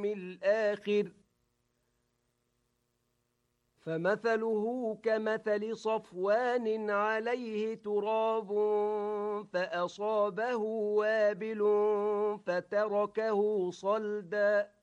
الآخر فمثله كمثل صفوان عليه تراب فأصابه وابل فتركه صلدا